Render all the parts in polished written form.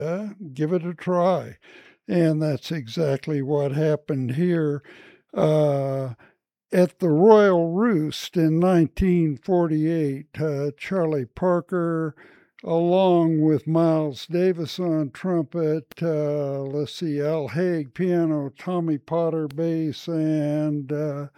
give it a try. And that's exactly what happened here. Uh, at the Royal Roost in 1948, Charlie Parker, along with Miles Davis on trumpet, let's see, Al Haig piano, Tommy Potter bass, and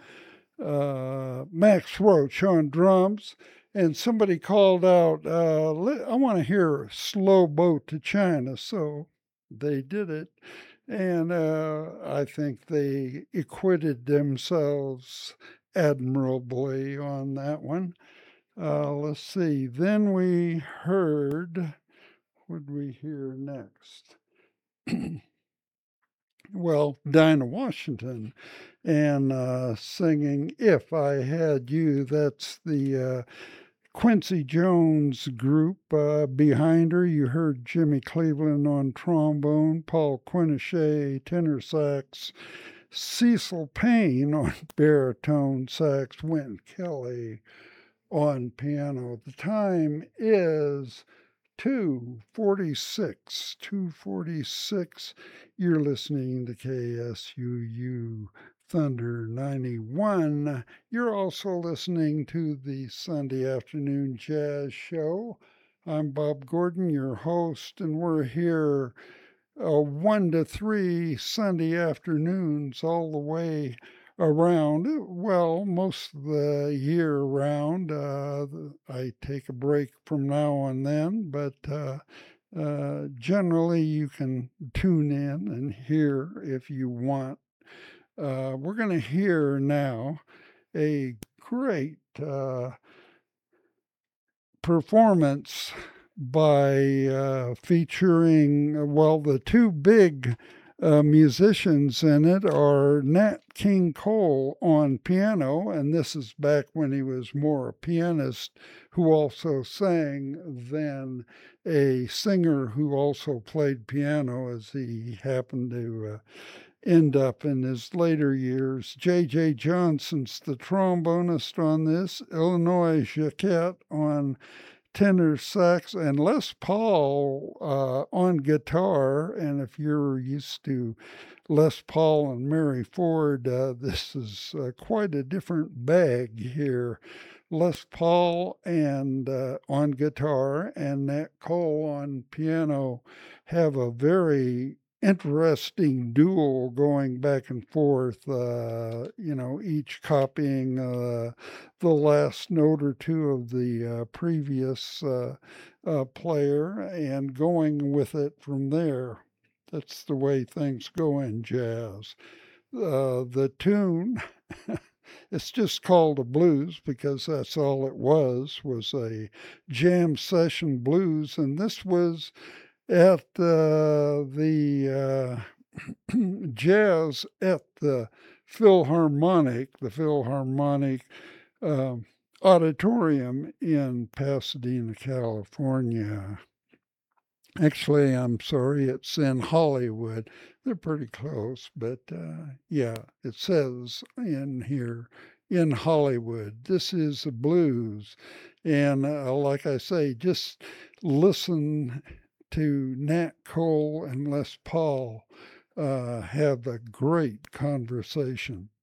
Max Roach on drums. And somebody called out, I want to hear Slow Boat to China. So they did it. And I think they acquitted themselves admirably on that one. Let's see. Then we heard, what did we hear next? Well, Dinah Washington and singing If I Had You. That's the Quincy Jones group behind her. You heard Jimmy Cleveland on trombone, Paul Quinochet tenor sax, Cecil Payne on baritone sax, Wynton Kelly on piano. The time is 2:46. 2:46. You're listening to KSUU Thunder 91. You're also listening to the Sunday Afternoon Jazz Show. I'm Bob Gordon, your host, and we're here 1 to 3 Sunday afternoons all the way around. Well, most of the year round. I take a break from now and then, but generally you can tune in and hear if you want. We're going to hear now a great performance by featuring, well, the two big musicians in it are Nat King Cole on piano, and this is back when he was more a pianist who also sang than a singer who also played piano, as he happened to end up in his later years. J.J. Johnson's the trombonist on this, Illinois Jacquet on tenor sax, and Les Paul on guitar. And if you're used to Les Paul and Mary Ford, this is quite a different bag here. Les Paul and on guitar and Nat Cole on piano have a very interesting duel going back and forth, each copying the last note or two of the previous player and going with it from there. That's the way things go in jazz. The tune, it's just called a blues because that's all it was a jam session blues. And this was at the jazz at the Philharmonic um Auditorium in Pasadena, California. Actually, I'm sorry, it's in Hollywood. They're pretty close, but yeah, it says in here in Hollywood. This is a blues. And like I say, just listen to Nat Cole and Les Paul have a great conversation.